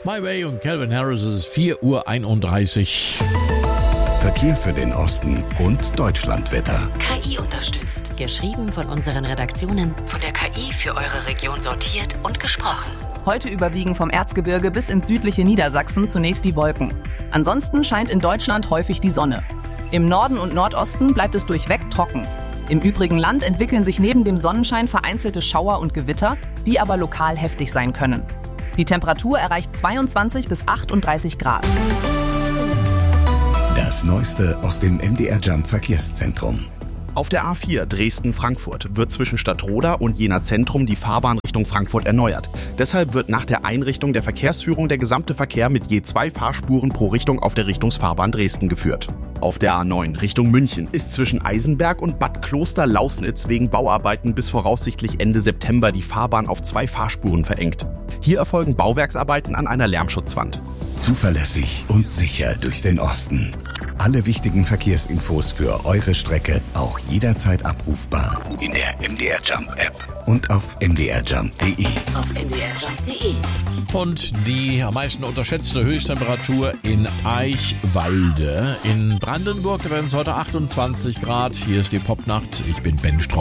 My Way und Calvin Harris, es ist 4:31 Uhr. Verkehr für den Osten und Deutschlandwetter. KI unterstützt. Geschrieben von unseren Redaktionen. Von der KI für eure Region sortiert und gesprochen. Heute überwiegen vom Erzgebirge bis ins südliche Niedersachsen zunächst die Wolken. Ansonsten scheint in Deutschland häufig die Sonne. Im Norden und Nordosten bleibt es durchweg trocken. Im übrigen Land entwickeln sich neben dem Sonnenschein vereinzelte Schauer und Gewitter, die aber lokal heftig sein können. Die Temperatur erreicht 22 bis 38 Grad. Das Neueste aus dem MDR Jump Verkehrszentrum. Auf der A4 Dresden-Frankfurt wird zwischen Stadtroda und Jena Zentrum die Fahrbahn Richtung Frankfurt erneuert. Deshalb wird nach der Einrichtung der Verkehrsführung der gesamte Verkehr mit je 2 Fahrspuren pro Richtung auf der Richtungsfahrbahn Dresden geführt. Auf der A9 Richtung München ist zwischen Eisenberg und Bad Kloster-Lausnitz wegen Bauarbeiten bis voraussichtlich Ende September die Fahrbahn auf 2 Fahrspuren verengt. Hier erfolgen Bauwerksarbeiten an einer Lärmschutzwand. Zuverlässig und sicher durch den Osten. Alle wichtigen Verkehrsinfos für eure Strecke auch jederzeit abrufbar in der MDR Jump App und auf mdrjump.de. Auf mdrjump.de. Und die am meisten unterschätzte Höchsttemperatur in Eichwalde in Brandenburg. Da werden es heute 28 Grad. Hier ist die Popnacht. Ich bin Ben Strauß.